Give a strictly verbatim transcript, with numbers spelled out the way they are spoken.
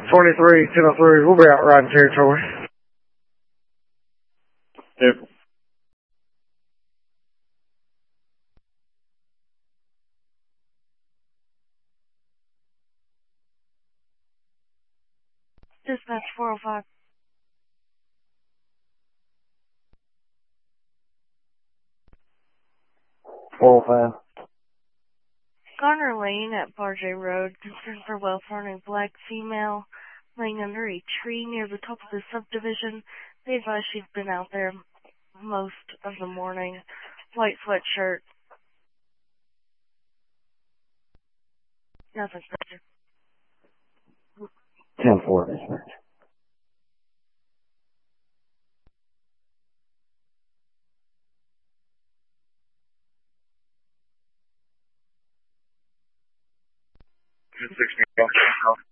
twenty-three, ten oh three, we'll be out riding territory. Yep. Dispatch four oh five. four oh five. Garner Lane at Barjay Road. Concern for well found black female laying under a tree near the top of the subdivision. They advise she's been out there most of the morning. White sweatshirt. Nothing special. ten four, dispatch. ten sixteen.